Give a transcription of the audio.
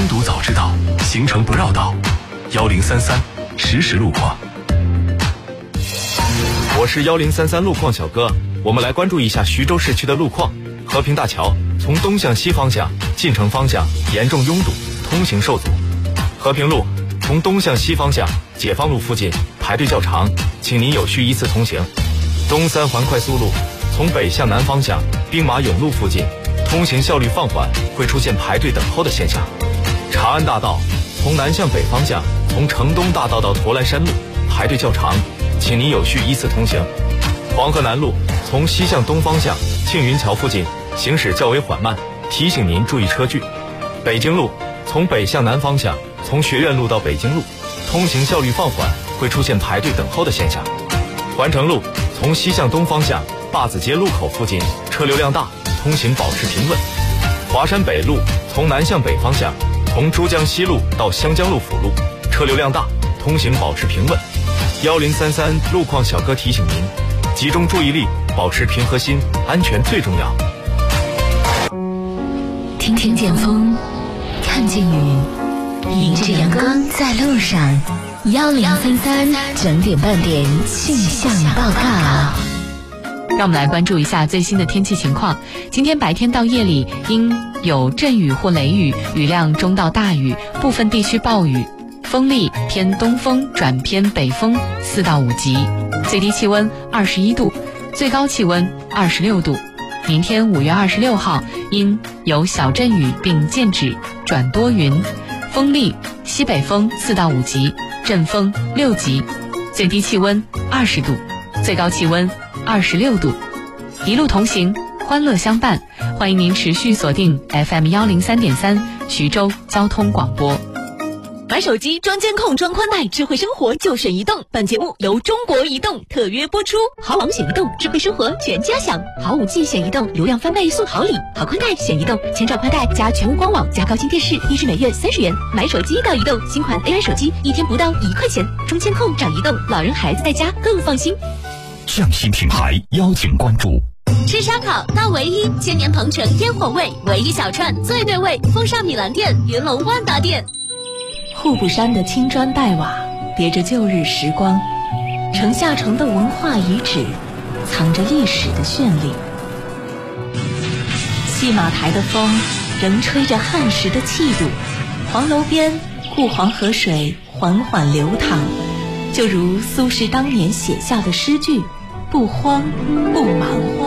读早知道，行程不绕道。1033实时路况。 我是1033路况小哥，我们来关注一下徐州市区的路况。和平大桥从东向西方向进城方向严重拥堵，通行受阻。和平路从东向西方向解放路附近排队较长，请您有序依次通行。东三环快速路从北向南方向兵马俑路附近通行效率放缓，会出现排队等候的现象。长安大道从南向北方向从城东大道到驼栏山路排队较长，请您有序依次通行。黄河南路从西向东方向庆云桥附近行驶较为缓慢，提醒您注意车距。北京路从北向南方向从学院路到北京路通行效率放缓，会出现排队等候的现象。环城路从西向东方向坝子街路口附近车流量大，通行保持平稳。华山北路从南向北方向从珠江西路到湘江路辅路车流量大，通行保持平稳。1033路况小哥提醒您，集中注意力，保持平和心，安全最重要。 听见风，看见雨，迎着阳光在路上。1033整点半点气象报告。 让我们来关注一下最新的天气情况。今天白天到夜里应有阵雨或雷雨，雨量中到大雨，部分地区暴雨，风力偏东风转偏北风4到5级，最低气温21度，最高气温26度。明天5月26号因有小阵雨并间止转多云，风力西北风4到5级，阵风6级，最低气温20度，最高气温26度。一路同行，欢乐相伴，欢迎您持续锁定 FM103.3 徐州交通广播。 买手机装监控装宽带，智慧生活就选移动。本节目由中国移动特约播出。好网选移动，智慧生活全家享。好5G 选移动，流量翻倍送好礼。好宽带选移动，千兆宽带加全屋光网加高清电视，1支每月30元。买手机到移动，新款 AI 手机1天不到1块钱。装监控找移动，老人孩子在家更放心。 匠心品牌邀请关注。 吃烧烤到唯一，千年鹏城烟火味，唯一小串最对味，风尚米兰店、云龙万达店。 户部山的青砖黛瓦叠着旧日时光，城下城的文化遗址藏着历史的绚丽。戏马台的风仍吹着汉时的气度，黄楼边护黄河水缓缓流淌，就如苏轼当年写下的诗句：不慌不忙。